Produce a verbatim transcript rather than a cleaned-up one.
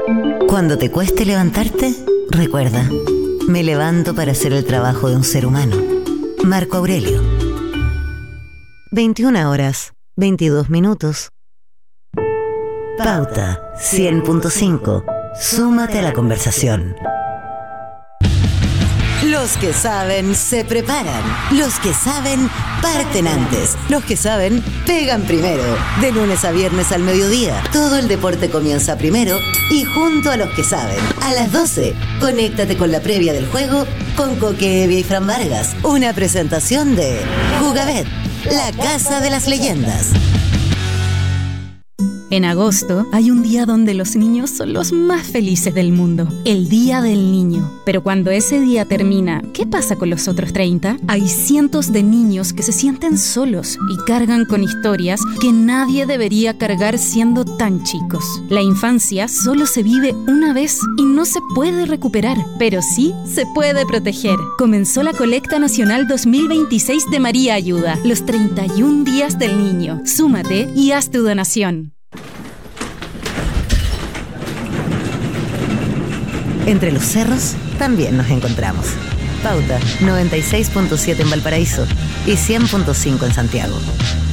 Cuando te cueste levantarte, recuerda, me levanto para hacer el trabajo de un ser humano. Marco Aurelio. veintiuna horas, veintidós minutos. Pauta cien punto cinco. Súmate a la conversación. Los que saben se preparan. Los que saben parten antes. Los que saben pegan primero. De lunes a viernes al mediodía. Todo el deporte comienza primero y junto a los que saben. A las doce, conéctate con la previa del juego con Coque Evia y Fran Vargas. Una presentación de Jugabet, la casa de las leyendas. En agosto hay un día donde los niños son los más felices del mundo, el Día del Niño. Pero cuando ese día termina, ¿qué pasa con los otros treinta? Hay cientos de niños que se sienten solos y cargan con historias que nadie debería cargar siendo tan chicos. La infancia solo se vive una vez y no se puede recuperar, pero sí se puede proteger. Comenzó la Colecta Nacional dos mil veintiséis de María Ayuda, los treinta y un días del niño. Súmate y haz tu donación. Entre los cerros también nos encontramos. Pauta noventa y seis punto siete en Valparaíso y cien punto cinco en Santiago.